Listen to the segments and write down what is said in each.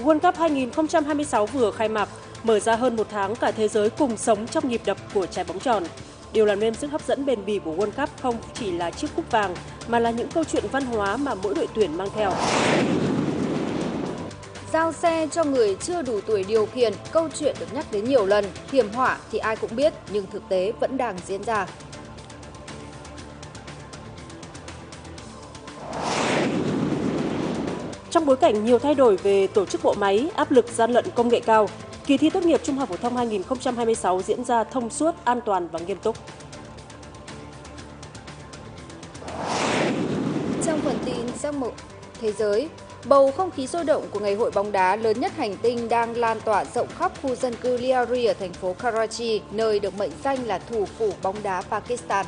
World Cup 2026 vừa khai mạc, mở ra hơn một tháng cả thế giới cùng sống trong nhịp đập của trái bóng tròn. Điều làm nên sức hấp dẫn bền bỉ của World Cup không chỉ là chiếc cúp vàng, mà là những câu chuyện văn hóa mà mỗi đội tuyển mang theo. Giao xe cho người chưa đủ tuổi điều khiển, câu chuyện được nhắc đến nhiều lần, hiểm họa thì ai cũng biết nhưng thực tế vẫn đang diễn ra. Trong bối cảnh nhiều thay đổi về tổ chức bộ máy, áp lực gian lận công nghệ cao, kỳ thi tốt nghiệp trung học phổ thông 2026 diễn ra thông suốt, an toàn và nghiêm túc. Trong phần tin giấc mộng thế giới, bầu không khí sôi động của ngày hội bóng đá lớn nhất hành tinh đang lan tỏa rộng khắp khu dân cư Liari ở thành phố Karachi, nơi được mệnh danh là thủ phủ bóng đá Pakistan.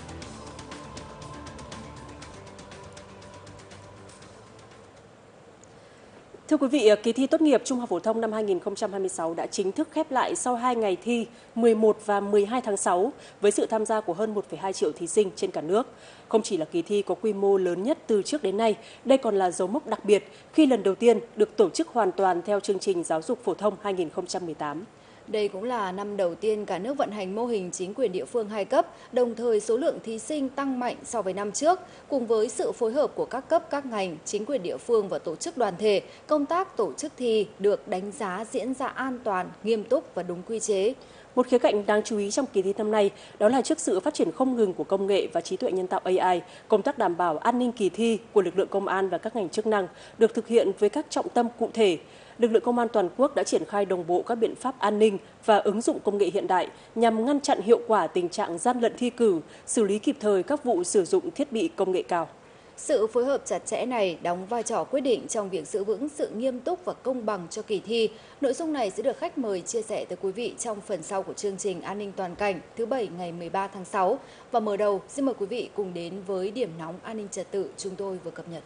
Thưa quý vị, kỳ thi tốt nghiệp trung học phổ thông năm 2026 đã chính thức khép lại sau 2 ngày thi 11 và 12 tháng 6 với sự tham gia của hơn 1,2 triệu thí sinh trên cả nước. Không chỉ là kỳ thi có quy mô lớn nhất từ trước đến nay, đây còn là dấu mốc đặc biệt khi lần đầu tiên được tổ chức hoàn toàn theo chương trình giáo dục phổ thông 2018. Đây cũng là năm đầu tiên cả nước vận hành mô hình chính quyền địa phương 2 cấp, đồng thời số lượng thí sinh tăng mạnh so với năm trước. Cùng với sự phối hợp của các cấp, các ngành, chính quyền địa phương và tổ chức đoàn thể, công tác tổ chức thi được đánh giá diễn ra an toàn, nghiêm túc và đúng quy chế. Một khía cạnh đáng chú ý trong kỳ thi năm nay đó là trước sự phát triển không ngừng của công nghệ và trí tuệ nhân tạo AI, công tác đảm bảo an ninh kỳ thi của lực lượng công an và các ngành chức năng được thực hiện với các trọng tâm cụ thể. Lực lượng công an toàn quốc đã triển khai đồng bộ các biện pháp an ninh và ứng dụng công nghệ hiện đại nhằm ngăn chặn hiệu quả tình trạng gian lận thi cử, xử lý kịp thời các vụ sử dụng thiết bị công nghệ cao. Sự phối hợp chặt chẽ này đóng vai trò quyết định trong việc giữ vững sự nghiêm túc và công bằng cho kỳ thi. Nội dung này sẽ được khách mời chia sẻ tới quý vị trong phần sau của chương trình An ninh toàn cảnh thứ Bảy ngày 13 tháng 6. Và mở đầu, xin mời quý vị cùng đến với điểm nóng an ninh trật tự chúng tôi vừa cập nhật.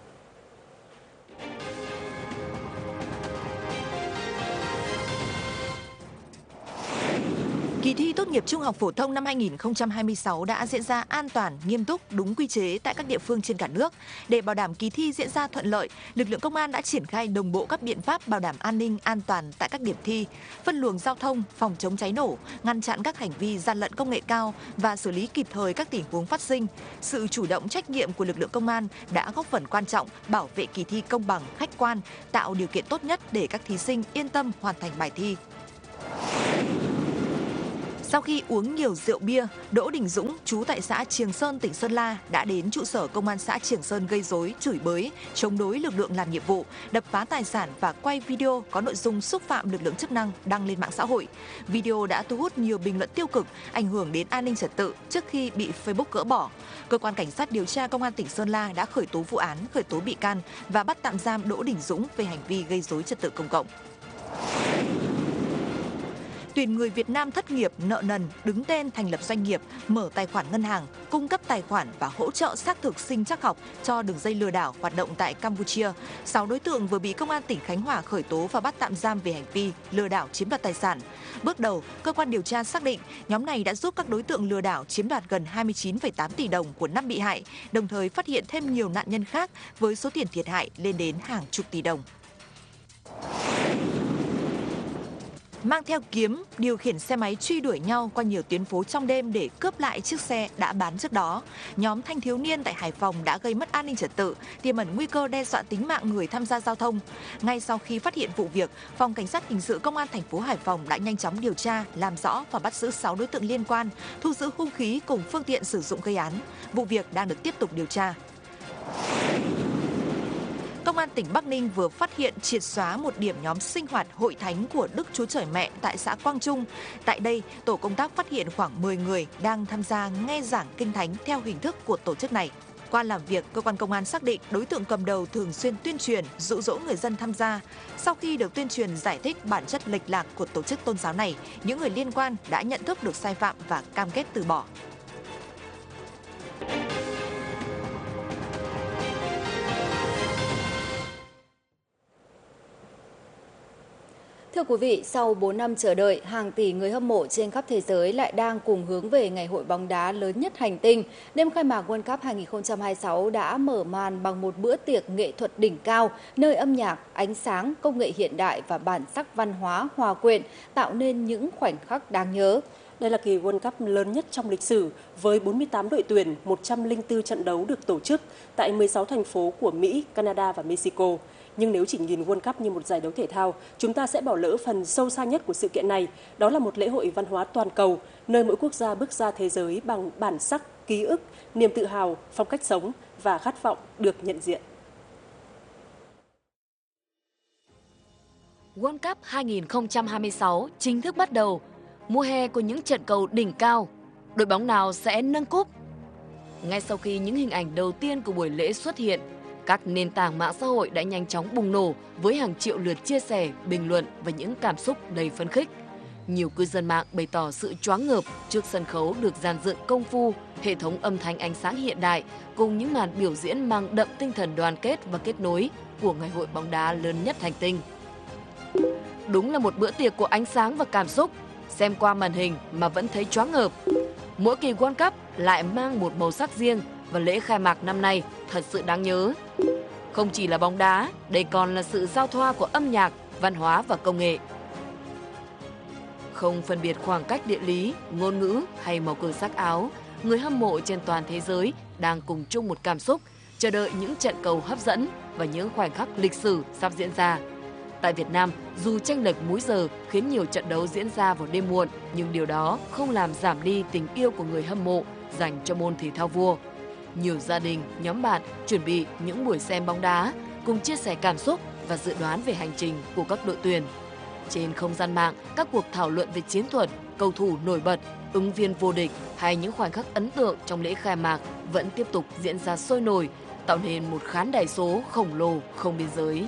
Kỳ thi tốt nghiệp trung học phổ thông năm 2026 đã diễn ra an toàn, nghiêm túc, đúng quy chế tại các địa phương trên cả nước. Để bảo đảm kỳ thi diễn ra thuận lợi, lực lượng công an đã triển khai đồng bộ các biện pháp bảo đảm an ninh, an toàn tại các điểm thi, phân luồng giao thông, phòng chống cháy nổ, ngăn chặn các hành vi gian lận công nghệ cao và xử lý kịp thời các tình huống phát sinh. Sự chủ động trách nhiệm của lực lượng công an đã góp phần quan trọng bảo vệ kỳ thi công bằng, khách quan, tạo điều kiện tốt nhất để các thí sinh yên tâm hoàn thành bài thi. Sau khi uống nhiều rượu bia, Đỗ Đình Dũng, trú tại xã Triềng Sơn, tỉnh Sơn La, đã đến trụ sở công an xã Triềng Sơn gây rối, chửi bới, chống đối lực lượng làm nhiệm vụ, đập phá tài sản và quay video có nội dung xúc phạm lực lượng chức năng đăng lên mạng xã hội. Video đã thu hút nhiều bình luận tiêu cực, ảnh hưởng đến an ninh trật tự trước khi bị Facebook gỡ bỏ. Cơ quan Cảnh sát điều tra Công an tỉnh Sơn La đã khởi tố vụ án, khởi tố bị can và bắt tạm giam Đỗ Đình Dũng về hành vi gây rối trật tự công cộng. Tuyển người Việt Nam thất nghiệp, nợ nần, đứng tên thành lập doanh nghiệp, mở tài khoản ngân hàng, cung cấp tài khoản và hỗ trợ xác thực sinh trắc học cho đường dây lừa đảo hoạt động tại Campuchia. 6 đối tượng vừa bị Công an tỉnh Khánh Hòa khởi tố và bắt tạm giam về hành vi lừa đảo chiếm đoạt tài sản. Bước đầu, cơ quan điều tra xác định nhóm này đã giúp các đối tượng lừa đảo chiếm đoạt gần 29,8 tỷ đồng của 5 bị hại, đồng thời phát hiện thêm nhiều nạn nhân khác với số tiền thiệt hại lên đến hàng chục tỷ đồng. Mang theo kiếm, điều khiển xe máy truy đuổi nhau qua nhiều tuyến phố trong đêm để cướp lại chiếc xe đã bán trước đó. Nhóm thanh thiếu niên tại Hải Phòng đã gây mất an ninh trật tự, tiềm ẩn nguy cơ đe dọa tính mạng người tham gia giao thông. Ngay sau khi phát hiện vụ việc, Phòng Cảnh sát Hình sự Công an thành phố Hải Phòng đã nhanh chóng điều tra, làm rõ và bắt giữ 6 đối tượng liên quan, thu giữ hung khí cùng phương tiện sử dụng gây án. Vụ việc đang được tiếp tục điều tra. Công an tỉnh Bắc Ninh vừa phát hiện triệt xóa một điểm nhóm sinh hoạt hội thánh của Đức Chúa Trời Mẹ tại xã Quang Trung. Tại đây, tổ công tác phát hiện khoảng 10 người đang tham gia nghe giảng kinh thánh theo hình thức của tổ chức này. Qua làm việc, cơ quan công an xác định đối tượng cầm đầu thường xuyên tuyên truyền, dụ dỗ người dân tham gia. Sau khi được tuyên truyền giải thích bản chất lệch lạc của tổ chức tôn giáo này, những người liên quan đã nhận thức được sai phạm và cam kết từ bỏ. Thưa quý vị, sau 4 năm chờ đợi, hàng tỷ người hâm mộ trên khắp thế giới lại đang cùng hướng về ngày hội bóng đá lớn nhất hành tinh. Đêm khai mạc World Cup 2026 đã mở màn bằng một bữa tiệc nghệ thuật đỉnh cao, nơi âm nhạc, ánh sáng, công nghệ hiện đại và bản sắc văn hóa hòa quyện, tạo nên những khoảnh khắc đáng nhớ. Đây là kỳ World Cup lớn nhất trong lịch sử, với 48 đội tuyển, 104 trận đấu được tổ chức tại 16 thành phố của Mỹ, Canada và Mexico. Nhưng nếu chỉ nhìn World Cup như một giải đấu thể thao, chúng ta sẽ bỏ lỡ phần sâu xa nhất của sự kiện này. Đó là một lễ hội văn hóa toàn cầu, nơi mỗi quốc gia bước ra thế giới bằng bản sắc, ký ức, niềm tự hào, phong cách sống và khát vọng được nhận diện. World Cup 2026 chính thức bắt đầu. Mùa hè của những trận cầu đỉnh cao, đội bóng nào sẽ nâng cúp? Ngay sau khi những hình ảnh đầu tiên của buổi lễ xuất hiện, các nền tảng mạng xã hội đã nhanh chóng bùng nổ với hàng triệu lượt chia sẻ, bình luận và những cảm xúc đầy phấn khích. Nhiều cư dân mạng bày tỏ sự choáng ngợp trước sân khấu được dàn dựng công phu, hệ thống âm thanh ánh sáng hiện đại cùng những màn biểu diễn mang đậm tinh thần đoàn kết và kết nối của ngày hội bóng đá lớn nhất hành tinh. Đúng là một bữa tiệc của ánh sáng và cảm xúc, xem qua màn hình mà vẫn thấy choáng ngợp. Mỗi kỳ World Cup lại mang một màu sắc riêng và lễ khai mạc năm nay thật sự đáng nhớ. Không chỉ là bóng đá, đây còn là sự giao thoa của âm nhạc, văn hóa và công nghệ. Không phân biệt khoảng cách địa lý, ngôn ngữ hay màu cờ sắc áo, người hâm mộ trên toàn thế giới đang cùng chung một cảm xúc, chờ đợi những trận cầu hấp dẫn và những khoảnh khắc lịch sử sắp diễn ra. Tại Việt Nam, dù chênh lệch múi giờ khiến nhiều trận đấu diễn ra vào đêm muộn, nhưng điều đó không làm giảm đi tình yêu của người hâm mộ dành cho môn thể thao vua. Nhiều gia đình, nhóm bạn chuẩn bị những buổi xem bóng đá, cùng chia sẻ cảm xúc và dự đoán về hành trình của các đội tuyển. Trên không gian mạng, các cuộc thảo luận về chiến thuật, cầu thủ nổi bật, ứng viên vô địch hay những khoảnh khắc ấn tượng trong lễ khai mạc vẫn tiếp tục diễn ra sôi nổi, tạo nên một khán đài số khổng lồ không biên giới.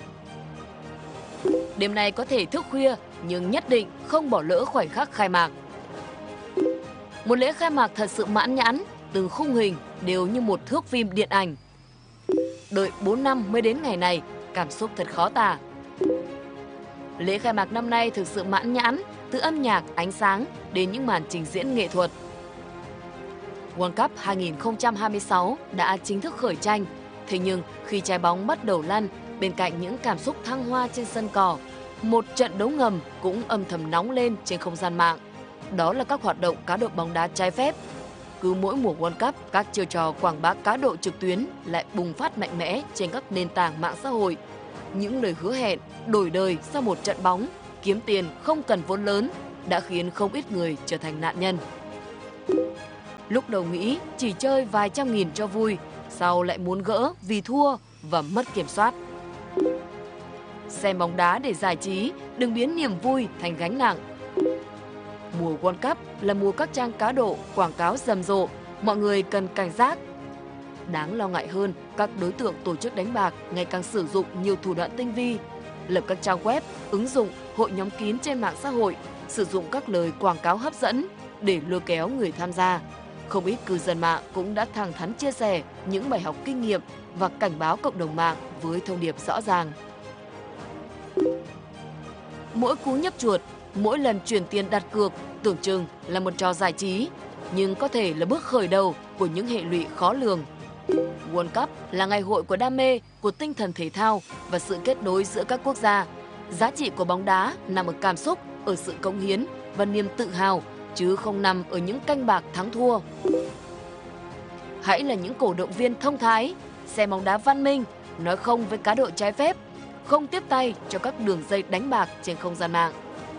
Đêm nay có thể thức khuya, nhưng nhất định không bỏ lỡ khoảnh khắc khai mạc. Một lễ khai mạc thật sự mãn nhãn, từng khung hình đều như một thước phim điện ảnh. Đợi 4 năm mới đến ngày này, cảm xúc thật khó tả. Lễ khai mạc năm nay thực sự mãn nhãn, từ âm nhạc, ánh sáng đến những màn trình diễn nghệ thuật. World Cup 2026 đã chính thức khởi tranh, thế nhưng khi trái bóng bắt đầu lăn, bên cạnh những cảm xúc thăng hoa trên sân cỏ, một trận đấu ngầm cũng âm thầm nóng lên trên không gian mạng. Đó là các hoạt động cá độ bóng đá trái phép. Cứ mỗi mùa World Cup, các chiêu trò quảng bá cá độ trực tuyến lại bùng phát mạnh mẽ trên các nền tảng mạng xã hội. Những lời hứa hẹn đổi đời sau một trận bóng, kiếm tiền không cần vốn lớn đã khiến không ít người trở thành nạn nhân. Lúc đầu nghĩ chỉ chơi vài trăm nghìn cho vui, sau lại muốn gỡ vì thua và mất kiểm soát. Xem bóng đá để giải trí, đừng biến niềm vui thành gánh nặng. Mùa World Cup là mùa các trang cá độ quảng cáo rầm rộ, mọi người cần cảnh giác. Đáng lo ngại hơn, các đối tượng tổ chức đánh bạc ngày càng sử dụng nhiều thủ đoạn tinh vi, lập các trang web, ứng dụng, hội nhóm kín trên mạng xã hội, sử dụng các lời quảng cáo hấp dẫn để lôi kéo người tham gia. Không ít cư dân mạng cũng đã thẳng thắn chia sẻ những bài học kinh nghiệm và cảnh báo cộng đồng mạng với thông điệp rõ ràng. Mỗi cú nhấp chuột, mỗi lần chuyển tiền đặt cược tưởng chừng là một trò giải trí, nhưng có thể là bước khởi đầu của những hệ lụy khó lường. World Cup là ngày hội của đam mê, của tinh thần thể thao và sự kết nối giữa các quốc gia. Giá trị của bóng đá nằm ở cảm xúc, ở sự cống hiến và niềm tự hào, chứ không nằm ở những canh bạc thắng thua. Hãy là những cổ động viên thông thái, xem bóng đá văn minh, nói không với cá độ trái phép, không tiếp tay cho các đường dây đánh bạc trên không gian mạng.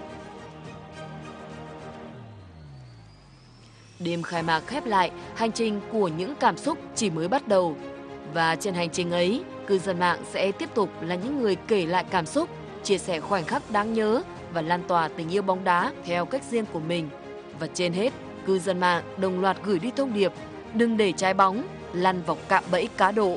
Đêm khai mạc khép lại, hành trình của những cảm xúc chỉ mới bắt đầu. Và trên hành trình ấy, cư dân mạng sẽ tiếp tục là những người kể lại cảm xúc, chia sẻ khoảnh khắc đáng nhớ và lan tỏa tình yêu bóng đá theo cách riêng của mình. Và trên hết, cư dân mạng đồng loạt gửi đi thông điệp: đừng để trái bóng lăn vào cạm bẫy cá độ.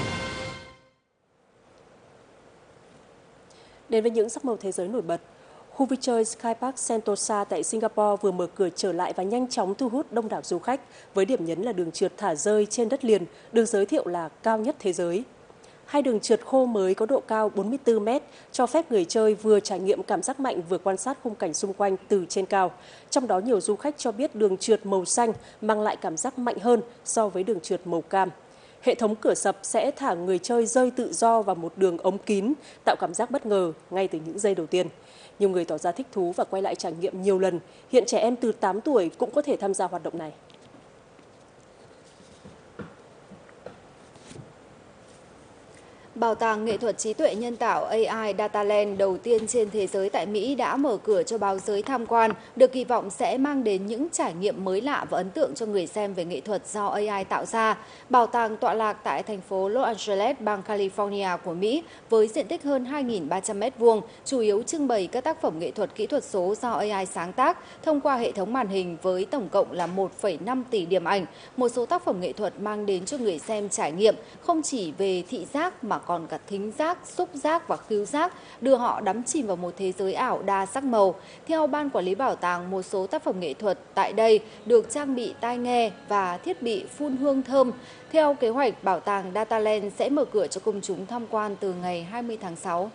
Đến với những sắc màu thế giới nổi bật, khu vui chơi Skypark Sentosa tại Singapore vừa mở cửa trở lại và nhanh chóng thu hút đông đảo du khách, với điểm nhấn là đường trượt thả rơi trên đất liền, được giới thiệu là cao nhất thế giới. Hai đường trượt khô mới có độ cao 44 mét, cho phép người chơi vừa trải nghiệm cảm giác mạnh vừa quan sát khung cảnh xung quanh từ trên cao. Trong đó nhiều du khách cho biết đường trượt màu xanh mang lại cảm giác mạnh hơn so với đường trượt màu cam. Hệ thống cửa sập sẽ thả người chơi rơi tự do vào một đường ống kín, tạo cảm giác bất ngờ ngay từ những giây đầu tiên. Nhiều người tỏ ra thích thú và quay lại trải nghiệm nhiều lần. Hiện trẻ em từ 8 tuổi cũng có thể tham gia hoạt động này. Bảo tàng nghệ thuật trí tuệ nhân tạo AI Dataland đầu tiên trên thế giới tại Mỹ đã mở cửa cho báo giới tham quan, được kỳ vọng sẽ mang đến những trải nghiệm mới lạ và ấn tượng cho người xem về nghệ thuật do AI tạo ra. Bảo tàng tọa lạc tại thành phố Los Angeles, bang California của Mỹ, với diện tích hơn 2.300 m², chủ yếu trưng bày các tác phẩm nghệ thuật kỹ thuật số do AI sáng tác thông qua hệ thống màn hình với tổng cộng là 1,5 tỷ điểm ảnh. Một số tác phẩm nghệ thuật mang đến cho người xem trải nghiệm không chỉ về thị giác mà còn cả thính giác, xúc giác và khứu giác, đưa họ đắm chìm vào một thế giới ảo đa sắc màu. Theo ban quản lý bảo tàng, một số tác phẩm nghệ thuật tại đây được trang bị tai nghe và thiết bị phun hương thơm. Theo kế hoạch, bảo tàng Dataland sẽ mở cửa cho công chúng tham quan từ ngày 20 tháng 6.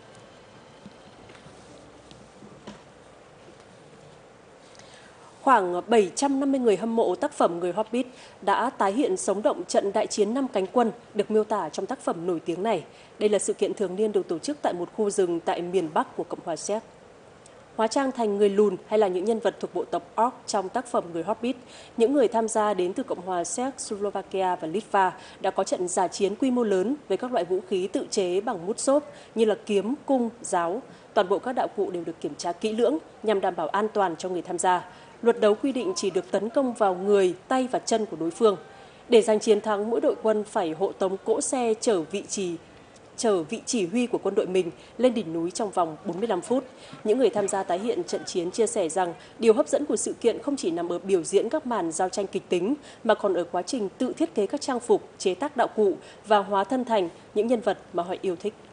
Khoảng 750 người hâm mộ tác phẩm Người Hobbit đã tái hiện sống động trận đại chiến 5 cánh quân được miêu tả trong tác phẩm nổi tiếng này. Đây là sự kiện thường niên được tổ chức tại một khu rừng tại miền Bắc của Cộng hòa Séc. Hóa trang thành người lùn hay là những nhân vật thuộc bộ tộc Orc trong tác phẩm Người Hobbit, những người tham gia đến từ Cộng hòa Séc, Slovakia và Litva đã có trận dã chiến quy mô lớn với các loại vũ khí tự chế bằng mút xốp như là kiếm, cung, giáo. Toàn bộ các đạo cụ đều được kiểm tra kỹ lưỡng nhằm đảm bảo an toàn cho người tham gia. Luật đấu quy định chỉ được tấn công vào người, tay và chân của đối phương. Để giành chiến thắng, mỗi đội quân phải hộ tống cỗ xe chở vị chỉ huy của quân đội mình lên đỉnh núi trong vòng 45 phút. Những người tham gia tái hiện trận chiến chia sẻ rằng điều hấp dẫn của sự kiện không chỉ nằm ở biểu diễn các màn giao tranh kịch tính, mà còn ở quá trình tự thiết kế các trang phục, chế tác đạo cụ và hóa thân thành những nhân vật mà họ yêu thích.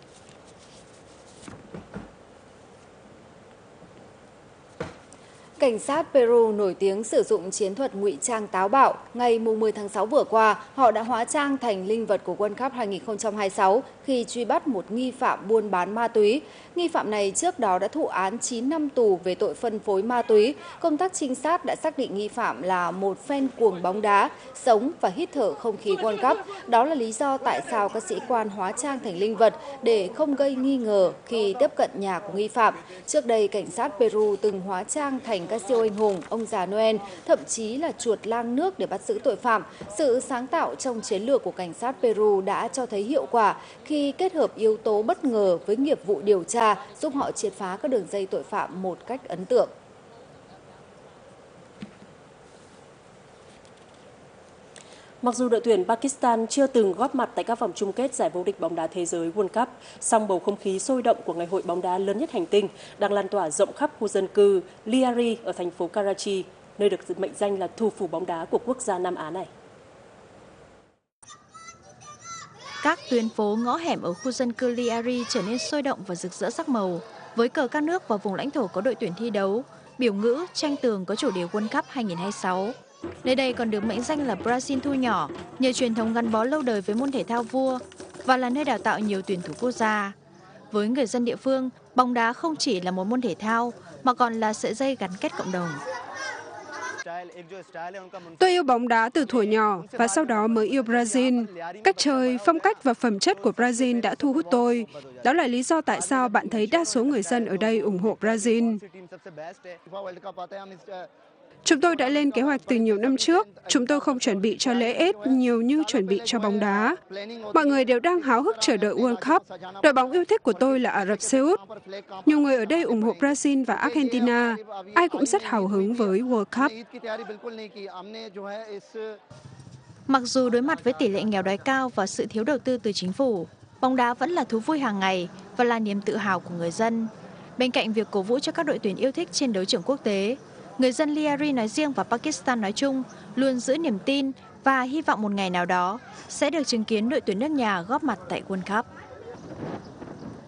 Cảnh sát Peru nổi tiếng sử dụng chiến thuật ngụy trang táo bạo. Ngày 10 tháng 6 vừa qua, họ đã hóa trang thành linh vật của World Cup 2026 khi truy bắt một nghi phạm buôn bán ma túy. Nghi phạm này trước đó đã thụ án 9 năm tù về tội phân phối ma túy. Công tác trinh sát đã xác định nghi phạm là một fan cuồng bóng đá, sống và hít thở không khí World Cup. Đó là lý do tại sao các sĩ quan hóa trang thành linh vật để không gây nghi ngờ khi tiếp cận nhà của nghi phạm. Trước đây, cảnh sát Peru từng hóa trang thành các siêu anh hùng, ông già Noel, thậm chí là chuột lang nước để bắt giữ tội phạm. Sự sáng tạo trong chiến lược của cảnh sát Peru đã cho thấy hiệu quả khi kết hợp yếu tố bất ngờ với nghiệp vụ điều tra, giúp họ triệt phá các đường dây tội phạm một cách ấn tượng. Mặc dù đội tuyển Pakistan chưa từng góp mặt tại các vòng chung kết giải vô địch bóng đá thế giới World Cup, song bầu không khí sôi động của ngày hội bóng đá lớn nhất hành tinh đang lan tỏa rộng khắp khu dân cư Liari ở thành phố Karachi, nơi được mệnh danh là thủ phủ bóng đá của quốc gia Nam Á này. Các tuyến phố ngõ hẻm ở khu dân cư Liari trở nên sôi động và rực rỡ sắc màu, với cờ các nước và vùng lãnh thổ có đội tuyển thi đấu, biểu ngữ, tranh tường có chủ đề World Cup 2026. Nơi đây còn được mệnh danh là Brazil thu nhỏ, nhờ truyền thống gắn bó lâu đời với môn thể thao vua và là nơi đào tạo nhiều tuyển thủ quốc gia. Với người dân địa phương, bóng đá không chỉ là một môn thể thao mà còn là sợi dây gắn kết cộng đồng. Tôi yêu bóng đá từ thuở nhỏ và sau đó mới yêu Brazil. Cách chơi, phong cách và phẩm chất của Brazil đã thu hút tôi. Đó là lý do tại sao bạn thấy đa số người dân ở đây ủng hộ Brazil. Chúng tôi đã lên kế hoạch từ nhiều năm trước. Chúng tôi không chuẩn bị cho lễ Eid nhiều như chuẩn bị cho bóng đá. Mọi người đều đang háo hức chờ đợi World Cup. Đội bóng yêu thích của tôi là Ả Rập Xê Út. Nhiều người ở đây ủng hộ Brazil và Argentina. Ai cũng rất hào hứng với World Cup. Mặc dù đối mặt với tỷ lệ nghèo đói cao và sự thiếu đầu tư từ chính phủ, bóng đá vẫn là thú vui hàng ngày và là niềm tự hào của người dân. Bên cạnh việc cổ vũ cho các đội tuyển yêu thích trên đấu trường quốc tế, người dân Liari nói riêng và Pakistan nói chung luôn giữ niềm tin và hy vọng một ngày nào đó sẽ được chứng kiến đội tuyển nước nhà góp mặt tại World Cup.